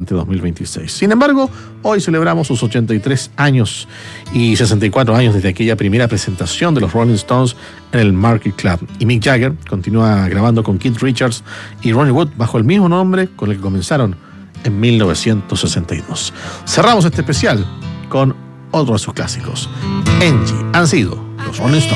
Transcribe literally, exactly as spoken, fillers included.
durante dos mil veintiséis. Sin embargo, hoy celebramos sus ochenta y tres años y sesenta y cuatro años desde aquella primera presentación de los Rolling Stones en el Market Club. Y Mick Jagger continúa grabando con Keith Richards y Ronnie Wood bajo el mismo nombre con el que comenzaron en mil novecientos sesenta y dos. Cerramos este especial con otro de sus clásicos. Angie han sido los Rolling Stones.